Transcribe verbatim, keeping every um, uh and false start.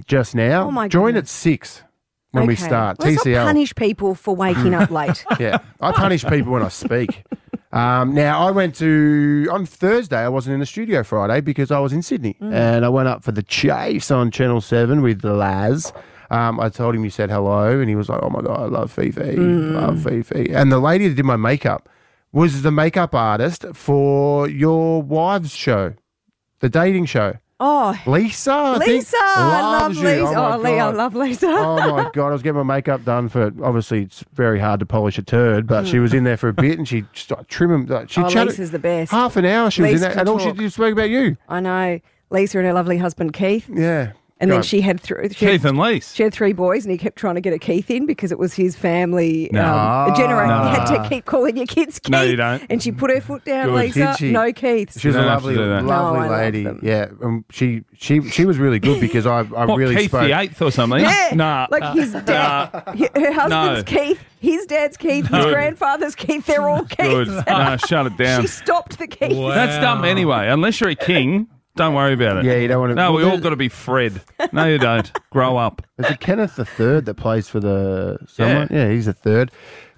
just now. Oh, my Join goodness. at six when we Okay. start. Let's T C L. not punish people for waking up late. Yeah, I punish people when I speak. Um, now, I went to, on Thursday, I wasn't in the studio Friday because I was in Sydney. Mm. And I went up for the chase on Channel seven with Laz. Um, I told him you said hello, and he was like, oh, my God, I love Fifi. Mm. love Fifi. And the lady that did my makeup was the makeup artist for your wives' show, the dating show. Oh, Lisa, I think, Lisa. I love loves you. Lisa. Oh, my Oh, Lee, I God. love Lisa. Oh my God, I was getting my makeup done for, obviously it's very hard to polish a turd, but she was in there for a bit and she started trimming. She Oh, chatted Lisa's the best. half an hour she was Lisa in there can and all she talk. did was speak about you. I know. Lisa and her lovely husband, Keith. Yeah. And then God. she had, th- she, Keith had, and Lise. she had three boys and he kept trying to get a Keith in because it was his family No. um, generator. No. You had to keep calling your kids Keith. No, you don't. And she put her foot down, Good. Lisa. Did she? No Keiths. She was You a don't have to lovely, do that. lovely No, I love lady. them. Yeah, um, she she she was really good because I I What, really Keith spoke. the eighth or something? Yeah, Nah. like his dad, hi- her husband's Keith, his dad's Keith, his Good. grandfather's Keith. They're all Keiths. Good. No, shut it down. She stopped the Keith. That's dumb anyway. Unless you're a king, don't worry about it. Yeah, you don't want to. No, we well, all got to be Fred. No, you don't. Grow up. There's a Kenneth the third that plays for the someone. Yeah, he's a third.